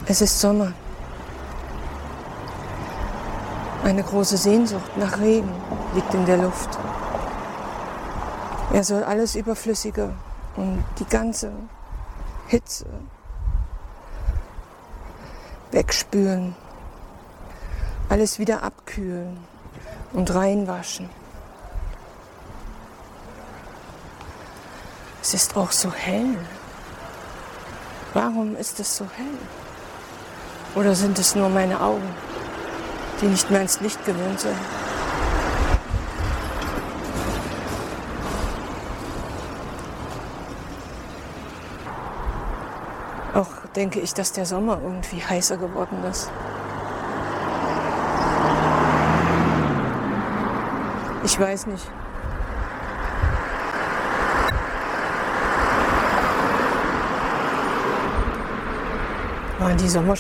Es ist Sommer. Eine große Sehnsucht nach Regen liegt in der Luft. Er soll alles Überflüssige und die ganze Hitze wegspülen, alles wieder abkühlen und reinwaschen. Es ist auch so hell. Warum ist es so hell? Oder sind es nur meine Augen, die nicht mehr ins Licht gewöhnt sind? Auch denke ich, dass der Sommer irgendwie heißer geworden ist. Ich weiß nicht. Waren die Sommer